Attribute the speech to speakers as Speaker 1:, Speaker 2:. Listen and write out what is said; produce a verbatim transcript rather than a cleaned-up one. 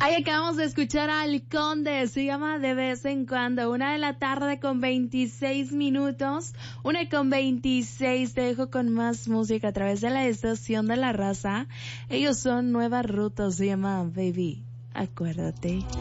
Speaker 1: Ahí acabamos de escuchar al Conde, se llama De Vez en Cuando, una de la tarde con veintiséis minutos, una con veintiséis, te dejo con más música a través de la estación de la raza. Ellos son Nueva Ruta, se llama Baby, acuérdate.